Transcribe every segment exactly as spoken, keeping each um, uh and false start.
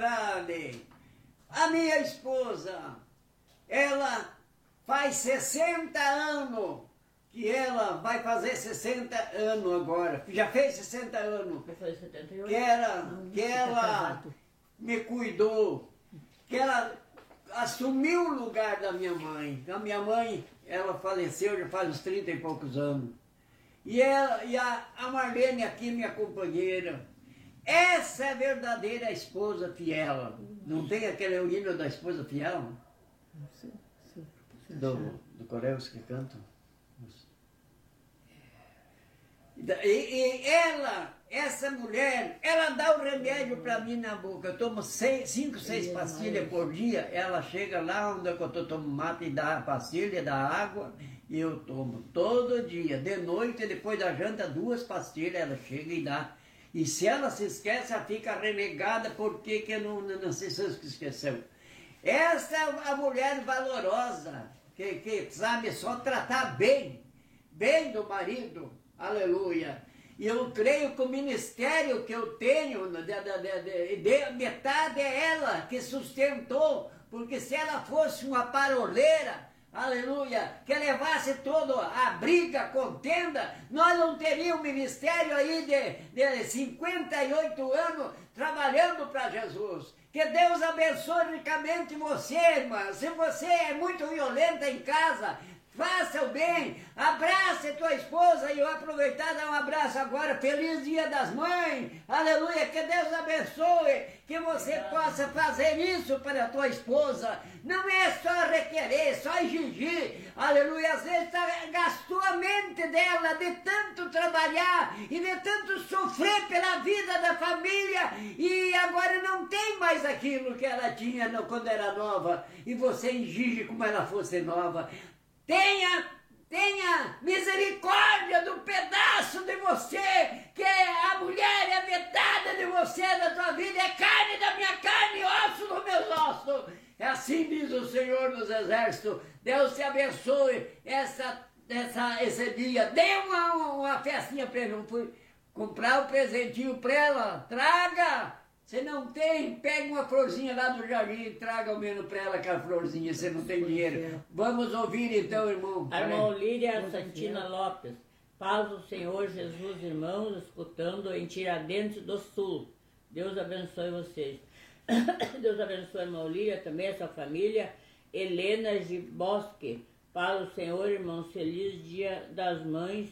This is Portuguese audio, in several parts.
grande. A minha esposa, ela faz sessenta anos que ela vai fazer sessenta anos agora. Já fez sessenta anos. Vai fazer setenta e oito. Que, era, que ela me cuidou, que ela assumiu o lugar da minha mãe. A minha mãe, ela faleceu já faz uns trinta e poucos anos. E, ela, e a, a Marlene aqui, minha companheira, essa é a verdadeira esposa fiel. Não tem aquele hino da esposa fiel? Sim, sim. Do, do Coreus que cantam? E, e ela, essa mulher, ela dá o remédio para mim na boca. Eu tomo seis, cinco, seis pastilhas por dia. Ela chega lá onde eu estou tomando mate e dá a pastilha, dá água. E eu tomo todo dia. De noite, depois da janta, duas pastilhas. Ela chega e dá. E se ela se esquece, ela fica renegada. Por que que eu não, não sei se você esqueceu. Essa é a mulher valorosa. Que, que sabe só tratar bem. Bem do marido. Aleluia. E eu creio que o ministério que eu tenho, de, de, de, de, metade é ela que sustentou, porque se ela fosse uma paroleira, aleluia, que levasse toda a briga, a contenda, nós não teríamos um ministério aí de, de cinquenta e oito anos trabalhando para Jesus. Que Deus abençoe ricamente você, irmã. Se você é muito violenta em casa, faça o bem, abrace a tua esposa. E eu aproveitar e dar um abraço agora, feliz dia das mães, aleluia, que Deus abençoe, que você possa fazer isso para a tua esposa, não é só requerer, só exigir, aleluia, às vezes tá, gastou a mente dela de tanto trabalhar e de tanto sofrer pela vida da família e agora não tem mais aquilo que ela tinha quando era nova e você exige como ela fosse nova. Tenha, tenha misericórdia do pedaço de você, que a mulher é metade de você, da tua vida, é carne da minha carne e osso dos meus ossos. É assim diz o Senhor dos Exércitos. Deus te abençoe essa, essa, esse dia. Dê uma, uma festinha para ele. Fui comprar um presentinho para ela. Traga! Se não tem, pega uma florzinha lá do jardim e traga ao menos para ela aquela florzinha, se não tem dinheiro. Vamos ouvir então, irmão. A irmã Olíria Santina Lopes. Paz do Senhor Jesus, irmãos, escutando em Tiradentes do Sul. Deus abençoe vocês. Deus abençoe a irmã Olíria, também essa família. Helena de Bosque. Paz do Senhor, irmãos, feliz dia das mães.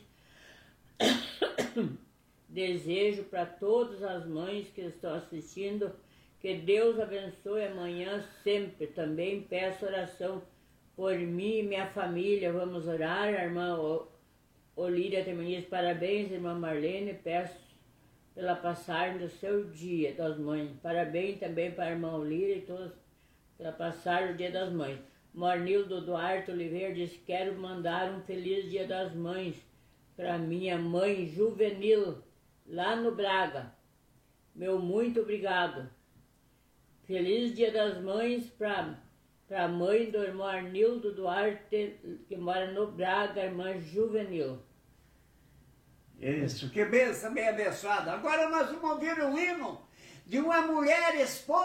Desejo para todas as mães que estão assistindo que Deus abençoe amanhã sempre. Também peço oração por mim e minha família. Vamos orar. A irmã Olíria Terminiz, parabéns, irmã Marlene. Peço pela passagem do seu dia das mães. Parabéns também para a irmã Olíria e todos pela passagem do dia das mães. Mornildo Duarte Oliveira diz: quero mandar um feliz dia das mães para minha mãe Juvenil, lá no Braga. Meu muito obrigado. Feliz dia das mães para a mãe do irmão Arnildo Duarte, que mora no Braga, irmã Juvenil. Isso, que bênção bem abençoada. Agora nós vamos ouvir um hino de uma mulher esposa.